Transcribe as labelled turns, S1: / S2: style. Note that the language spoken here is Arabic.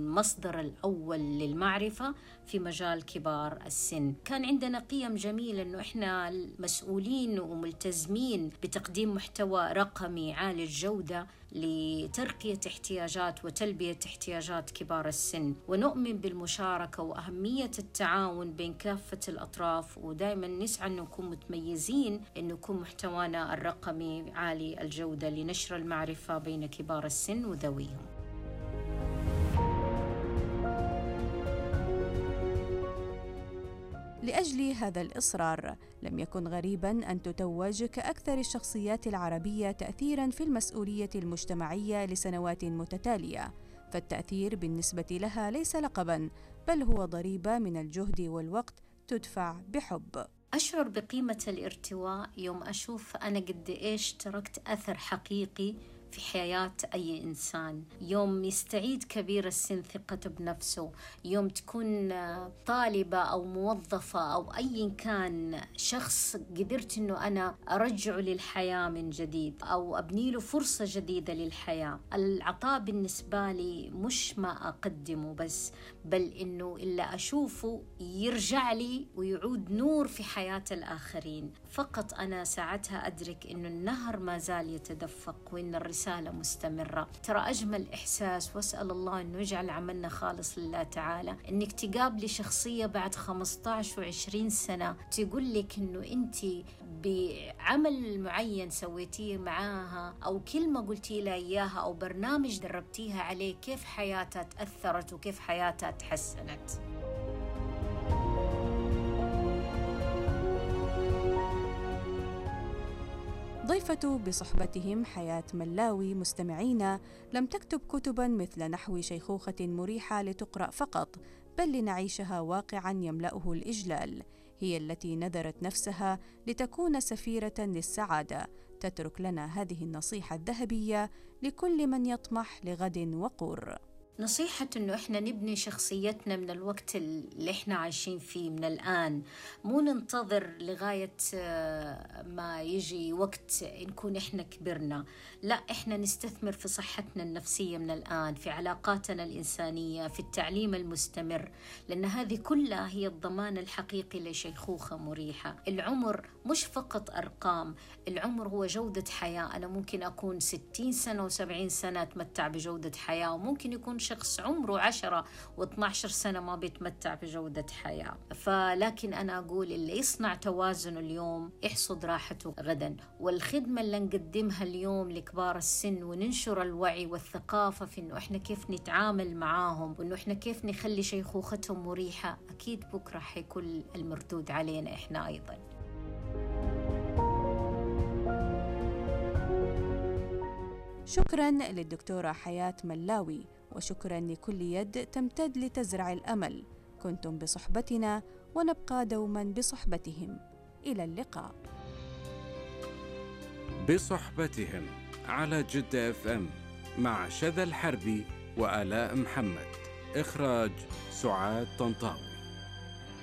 S1: المصدر الأول للمعرفة في مجال كبار السن. كان عندنا قيم جميلة إنه إحنا مسؤولين وملتزمين بتقديم محتوى رقمي عالي الجودة لترقية احتياجات وتلبية احتياجات كبار السن، ونؤمن بالمشاركة وأهمية التعاون بين كافة الأطراف، ودائما نسعى أن نكون متميزين أن يكون محتوانا الرقمي عالي الجودة لنشر المعرفة بين كبار السن وذويهم.
S2: لأجل هذا الإصرار لم يكن غريباً أن تتوج كأكثر الشخصيات العربية تأثيراً في المسؤولية المجتمعية لسنوات متتالية، فالتأثير بالنسبة لها ليس لقباً بل هو ضريبة من الجهد والوقت تدفع بحب.
S1: أشعر بقيمة الارتواء يوم أشوف أنا قد إيش تركت أثر حقيقي في حياة أي إنسان. يوم يستعيد كبير السن ثقته بنفسه، يوم تكون طالبة أو موظفة أو أي كان شخص قدرت أنه أنا أرجعه للحياة من جديد أو أبني له فرصة جديدة للحياة. العطاء بالنسبة لي مش ما أقدمه بس، بل أنه إلا أشوفه يرجع لي ويعود نور في حياة الآخرين. فقط أنا ساعتها أدرك أنه النهر ما زال يتدفق وأن الرسالة مستمرة. ترى أجمل إحساس، وأسأل الله أنه يجعل عملنا خالص لله تعالى، أنك تقابلي شخصية بعد 15 و20 سنة تقول لك أنه أنت بعمل معين سويتيه معاها أو كلمة قلتي لها إياها أو برنامج دربتيها عليه كيف حياتها تأثرت وكيف حياتها تحسنت.
S2: ضيفة بصحبتهم حياة ملاوي مستمعين لم تكتب كتباً مثل نحو شيخوخة مريحة لتقرأ فقط، بل لنعيشها واقعاً يملأه الإجلال. هي التي نذرت نفسها لتكون سفيرة للسعادة، تترك لنا هذه النصيحة الذهبية لكل من يطمح لغد وقور.
S1: نصيحة إنه إحنا نبني شخصيتنا من الوقت اللي إحنا عايشين فيه، من الآن، مو ننتظر لغاية ما يجي وقت نكون إحنا كبرنا. لا، إحنا نستثمر في صحتنا النفسية من الآن، في علاقاتنا الإنسانية، في التعليم المستمر، لأن هذه كلها هي الضمان الحقيقي لشيخوخة مريحة. العمر مش فقط أرقام، العمر هو جودة حياة. أنا ممكن أكون 60 سنة و70 سنة أتمتع بجودة حياة، وممكن يكون شخص عمره 10 و12 سنة ما بيتمتع بجودة حياة. فلكن أنا أقول اللي يصنع توازن اليوم يحصد راحته غدا. والخدمة اللي نقدمها اليوم لكبار السن وننشر الوعي والثقافة في إنه إحنا كيف نتعامل معاهم وإنه إحنا كيف نخلي شيخوختهم مريحة، أكيد بكرة حيكون المردود علينا إحنا أيضا.
S2: شكراً للدكتورة حياة ملاوي، وشكراً لكل يد تمتد لتزرع الأمل. كنتم بصحبتنا ونبقى دوماً بصحبتهم. إلى اللقاء.
S3: بصحبتهم على جدة FM مع شذى الحربي وآلاء محمد. إخراج سعاد طنطاوي.